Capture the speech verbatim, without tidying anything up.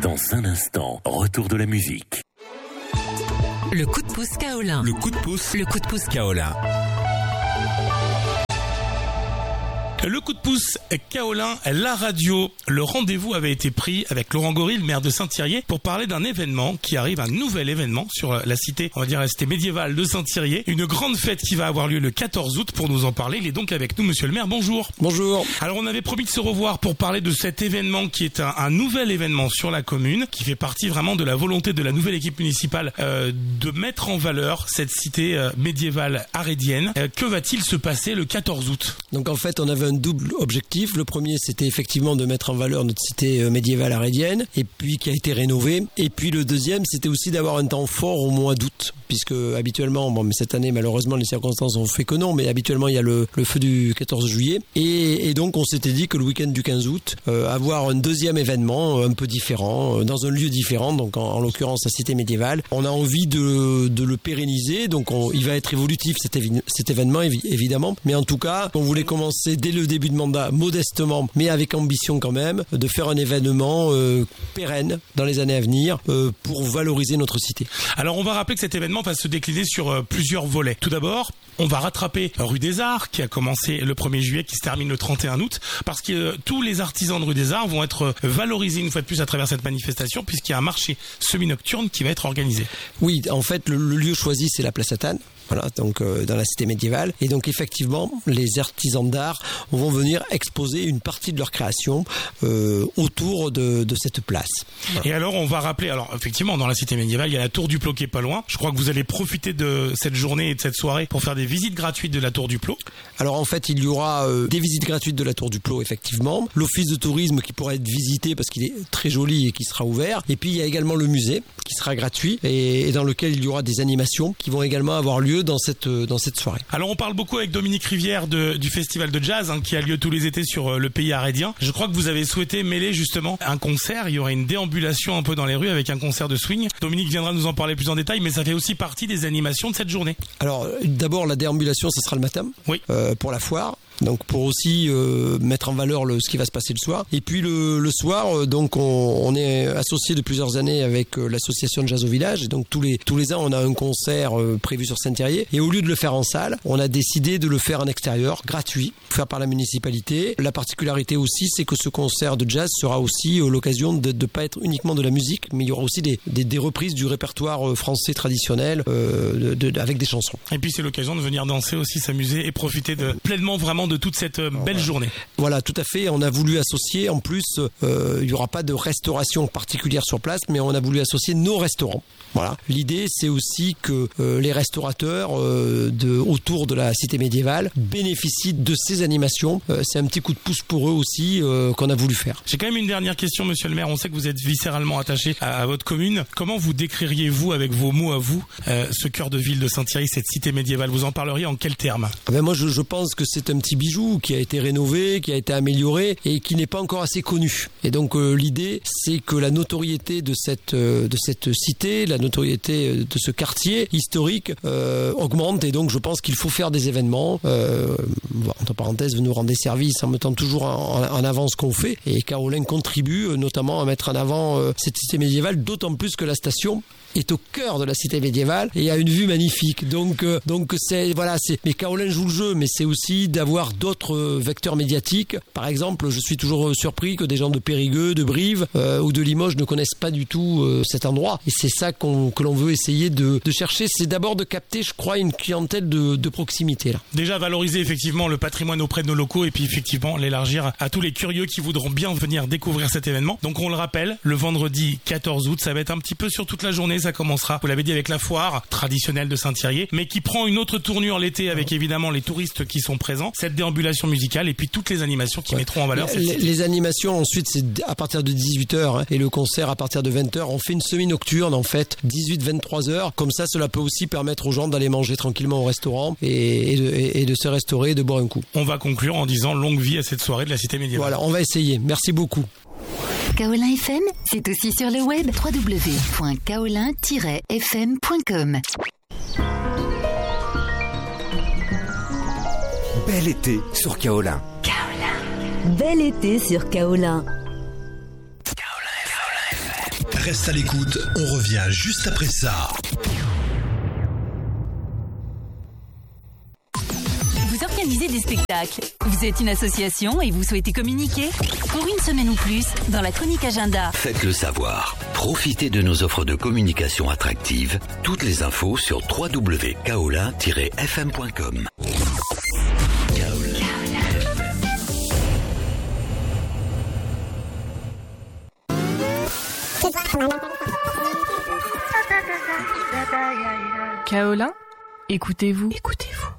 Dans un instant, retour de la musique. Le coup de pouce Kaolin. Le coup de pouce. Le coup de pouce Kaolin. Le coup de pouce Kaolin, la radio. Le rendez-vous avait été pris avec Laurent Gory, le maire de Saint-Thirier, pour parler d'un événement qui arrive, un nouvel événement sur la cité, on va dire la cité médiévale de Saint-Thirier. Une grande fête qui va avoir lieu le quatorze août. Pour nous en parler, il est donc avec nous, monsieur le maire. Bonjour. Bonjour. Alors, on avait promis de se revoir pour parler de cet événement qui est un, un nouvel événement sur la commune, qui fait partie vraiment de la volonté de la nouvelle équipe municipale euh, de mettre en valeur cette cité euh, médiévale arédienne. Euh, que va-t-il se passer le quatorze août? Donc en fait, on avait un double objectif. Le premier, c'était effectivement de mettre en valeur notre cité médiévale arédienne, et puis qui a été rénovée. Et puis le deuxième, c'était aussi d'avoir un temps fort au mois d'août, puisque habituellement, bon, mais cette année, malheureusement, les circonstances ont fait que non, mais habituellement, il y a le, le feu du quatorze juillet. Et, et donc, on s'était dit que le week-end du quinze août, euh, avoir un deuxième événement un peu différent, euh, dans un lieu différent, donc en, en l'occurrence la cité médiévale. On a envie de, de le pérenniser, donc on, il va être évolutif cet, évi- cet événement, évi- évidemment. Mais en tout cas, on voulait commencer dès le début de mandat, modestement, mais avec ambition quand même, de faire un événement euh, pérenne dans les années à venir euh, pour valoriser notre cité. Alors, on va rappeler que cet événement va se décliner sur euh, plusieurs volets. Tout d'abord, on va rattraper rue des Arts, qui a commencé le premier juillet, qui se termine le trente et un août, parce que euh, tous les artisans de rue des Arts vont être euh, valorisés une fois de plus à travers cette manifestation, puisqu'il y a un marché semi-nocturne qui va être organisé. Oui, en fait, le, le lieu choisi, c'est la place Atane. Voilà, donc euh, dans la cité médiévale. Et donc effectivement, les artisans d'art vont venir exposer une partie de leur création euh, autour de, de cette place. Voilà. Et alors, on va rappeler, alors effectivement, dans la cité médiévale, il y a la tour du Plot qui est pas loin. Je crois que vous allez profiter de cette journée et de cette soirée pour faire des visites gratuites de la tour du Plot. Alors en fait, il y aura euh, des visites gratuites de la tour du Plot, effectivement. L'office de tourisme qui pourra être visité parce qu'il est très joli et qui sera ouvert. Et puis il y a également le musée qui sera gratuit et, et dans lequel il y aura des animations qui vont également avoir lieu dans cette dans cette soirée. Alors on parle beaucoup avec Dominique Rivière de, du festival de jazz hein, qui a lieu tous les étés sur le pays arédien. Je crois que vous avez souhaité mêler justement un concert. Il y aurait une déambulation un peu dans les rues avec un concert de swing. Dominique viendra nous en parler plus en détail, mais ça fait aussi partie des animations de cette journée. Alors d'abord la déambulation, ce sera le matin. Oui. Euh, pour la foire. Donc pour aussi euh, mettre en valeur le, ce qui va se passer le soir. Et puis le, le soir, euh, donc on, on est associé de plusieurs années avec euh, l'association Jazz au Village. Et donc tous les tous les ans, on a un concert euh, prévu sur Saint-Thirier. Et au lieu de le faire en salle, on a décidé de le faire en extérieur, gratuit, fait par la municipalité. La particularité aussi, c'est que ce concert de jazz sera aussi euh, l'occasion de ne pas être uniquement de la musique, mais il y aura aussi des, des, des reprises du répertoire français traditionnel euh, de, de, avec des chansons. Et puis c'est l'occasion de venir danser aussi, s'amuser et profiter de pleinement vraiment de toute cette belle voilà. journée. Voilà, tout à fait. On a voulu associer, en plus, euh, il n'y aura pas de restauration particulière sur place, mais on a voulu associer nos restaurants. Voilà. L'idée, c'est aussi que euh, les restaurateurs euh, de, autour de la cité médiévale bénéficient de ces animations. Euh, c'est un petit coup de pouce pour eux aussi euh, qu'on a voulu faire. J'ai quand même une dernière question, monsieur le maire. On sait que vous êtes viscéralement attaché à, à votre commune. Comment vous décririez-vous, avec vos mots à vous, euh, ce cœur de ville de Saint-Thirier, cette cité médiévale? Vous en parleriez en quels termes? Ben moi, je, je pense que c'est un petit bijou qui a été rénové, qui a été amélioré et qui n'est pas encore assez connu. Et donc euh, l'idée, c'est que la notoriété de cette euh, de cette cité, la notoriété de ce quartier historique euh, augmente. Et donc je pense qu'il faut faire des événements. Euh, entre parenthèses, nous rendre des services en mettant toujours en, en avant ce qu'on fait. Et Kaolin contribue euh, notamment à mettre en avant euh, cette cité médiévale, d'autant plus que la station est au cœur de la cité médiévale et a une vue magnifique. Donc, euh, donc c'est voilà, c'est. Mais Kaolin joue le jeu, mais c'est aussi d'avoir d'autres euh, vecteurs médiatiques. Par exemple, je suis toujours surpris que des gens de Périgueux, de Brive euh, ou de Limoges ne connaissent pas du tout euh, cet endroit. Et c'est ça qu'on, que l'on veut essayer de, de chercher. C'est d'abord de capter, je crois, une clientèle de, de proximité là. Déjà valoriser effectivement le patrimoine auprès de nos locaux et puis effectivement l'élargir à tous les curieux qui voudront bien venir découvrir cet événement. Donc on le rappelle, le vendredi quatorze août, ça va être un petit peu sur toute la journée. Ça commencera, vous l'avez dit, avec la foire traditionnelle de Saint-Thirier, mais qui prend une autre tournure l'été avec évidemment les touristes qui sont présents, cette déambulation musicale et puis toutes les animations qui ouais. mettront en valeur cette les, les animations ensuite c'est à partir de dix-huit heures hein, et le concert à partir de vingt heures. On fait une semi-nocturne en fait, dix-huit à vingt-trois heures. Comme ça, cela peut aussi permettre aux gens d'aller manger tranquillement au restaurant et, et, de, et, et de se restaurer et de boire un coup. On va conclure en disant longue vie à cette soirée de la cité médiévale. Voilà, on va essayer. Merci beaucoup. Kaolin F M, c'est aussi sur le web w w w point kaolin tiret f m point com. Bel été sur Kaolin. Kaolin. Bel été sur Kaolin. Kaolin F M. Reste à l'écoute, on revient juste après ça. Vous organisez des spectacles, vous êtes une association et vous souhaitez communiquer? Pour une semaine ou plus, dans la chronique agenda. Faites-le savoir. Profitez de nos offres de communication attractives. Toutes les infos sur w w w point kaolin tiret f m point com. Kaolin, écoutez-vous. Écoutez-vous.